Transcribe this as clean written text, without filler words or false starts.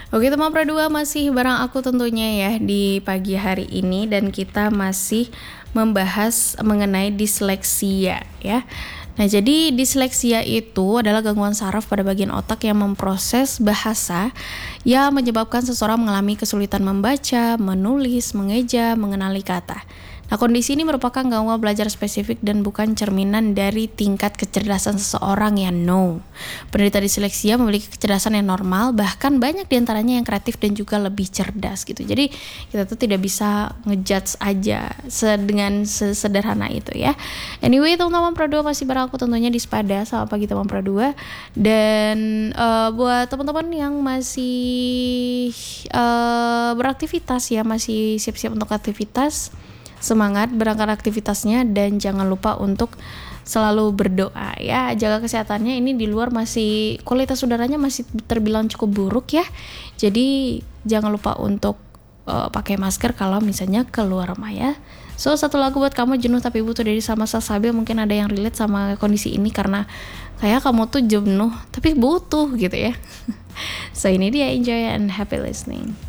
Oke teman Pro 2, masih bareng aku tentunya ya di pagi hari ini, dan kita masih membahas mengenai disleksia ya. Nah, jadi disleksia itu adalah gangguan saraf pada bagian otak yang memproses bahasa yang menyebabkan seseorang mengalami kesulitan membaca, menulis, mengeja, mengenali kata. Nah, kondisi ini merupakan gangguan belajar spesifik dan bukan cerminan dari tingkat kecerdasan seseorang ya, no. Penderita disleksia memiliki kecerdasan yang normal, bahkan banyak diantaranya yang kreatif dan juga lebih cerdas gitu. Jadi kita tuh tidak bisa ngejudge aja dengan sederhana itu ya. Anyway, teman-teman Pro 2 masih bareng aku tentunya di Spada. Selamat pagi teman Pro 2. Dan buat teman-teman yang masih beraktivitas ya, masih siap-siap untuk aktivitas, semangat berangkat aktivitasnya, dan jangan lupa untuk selalu berdoa ya. Jaga kesehatannya, ini di luar masih kualitas udaranya masih terbilang cukup buruk ya. Jadi jangan lupa untuk pakai masker kalau misalnya keluar rumah ya. So, satu lagu buat kamu, Jenuh Tapi Butuh dari Sama Sasabe. Mungkin ada yang relate sama kondisi ini karena kayak kamu tuh jenuh tapi butuh gitu ya. So, ini dia, enjoy and happy listening.